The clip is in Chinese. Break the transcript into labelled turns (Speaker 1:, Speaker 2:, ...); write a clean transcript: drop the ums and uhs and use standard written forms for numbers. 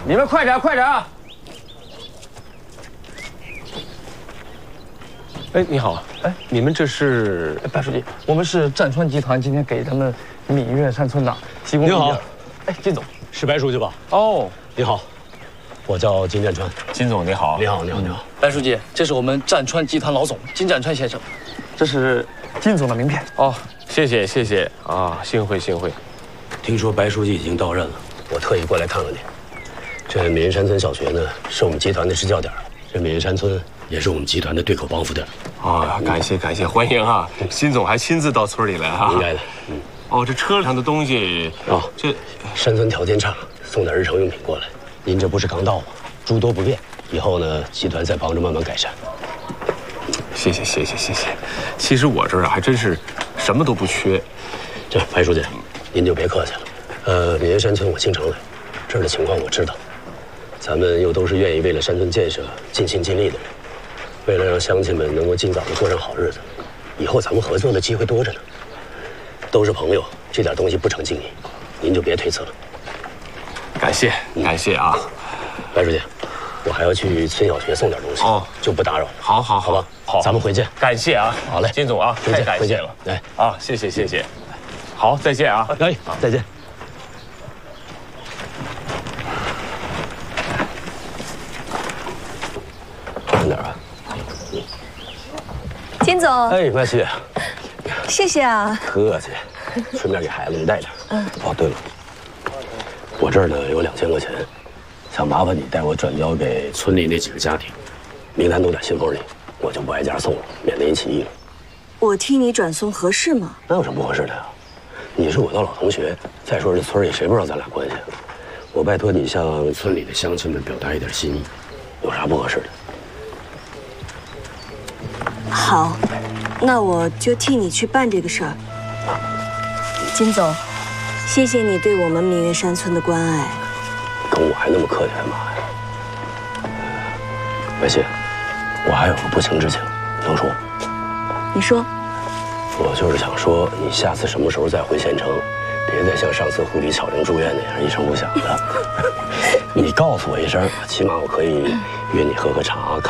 Speaker 1: 你们快点，快点啊！哎，你好，哎，你们这是？
Speaker 2: 白书记，我们是战川集团今天给咱们闽粤山村的提供。
Speaker 3: 你好，
Speaker 2: 哎，金总，
Speaker 3: 是白书记吧？
Speaker 1: 哦，
Speaker 3: 你好，我叫金占川。
Speaker 1: 金总你好。
Speaker 3: 你好，你好，你好。
Speaker 2: 白书记，这是我们战川集团老总金占川先生，这是金总的名片。
Speaker 1: 哦，谢谢谢谢啊，幸会幸会。
Speaker 3: 听说白书记已经到任了，我特意过来看看你。这闽人山村小学呢，是我们集团的支教点，这闽人山村也是我们集团的对口帮扶点。
Speaker 1: 啊，感谢感谢，欢迎啊！辛总还亲自到村里来啊，
Speaker 3: 应该的。
Speaker 1: 哦，这车上的东西
Speaker 3: 啊，
Speaker 1: 这
Speaker 3: 山村条件差，送点日常用品过来。您这不是刚到吗？诸多不便，以后呢，集团再帮着慢慢改善。
Speaker 1: 谢谢谢谢谢谢。其实我这儿啊，还真是什么都不缺。
Speaker 3: 这白书记，您就别客气了。闽人山村我经常来，这儿的情况我知道。咱们又都是愿意为了山村建设尽心尽力的人，为了让乡亲们能够尽早的过上好日子，以后咱们合作的机会多着呢。都是朋友，这点东西不成敬意，您就别推辞了。
Speaker 1: 感谢感谢啊，
Speaker 3: 白书记，我还要去村小学送点东西，
Speaker 1: 哦，
Speaker 3: 就不打扰了。
Speaker 1: 好好
Speaker 3: 好吧，
Speaker 1: 好，
Speaker 3: 咱们回见。
Speaker 1: 感谢啊，
Speaker 3: 好嘞，
Speaker 1: 金总啊，太感谢了。
Speaker 3: 哎，
Speaker 1: 啊，谢谢谢谢，好，再见啊。
Speaker 3: 哎，再见。慢点啊。
Speaker 4: 金总，
Speaker 3: 哎，麦西，
Speaker 4: 谢谢啊。
Speaker 3: 客气，顺便给孩子们带点。哦，对了，我这儿呢有2000块钱，想麻烦你带我转交给村里那几个家庭，名单都在信封里，我就不挨家送了，免得引起议论。
Speaker 4: 我替你转送合适吗？
Speaker 3: 那有什么不合适的呀？你是我的老同学，再说这村里谁不知道咱俩关系？我拜托你向村里的乡亲们表达一点心意，有啥不合适的？
Speaker 4: 好，那我就替你去办这个事儿。金总，谢谢你对我们闽粤山村的关爱。
Speaker 3: 跟我还那么客气干嘛呀？白谢，我还有个不情之请，能说？
Speaker 4: 你说。
Speaker 3: 我就是想说，你下次什么时候再回县城，别再像上次湖底草人住院那样一声不响的。你告诉我一声，起码我可以约你喝喝茶。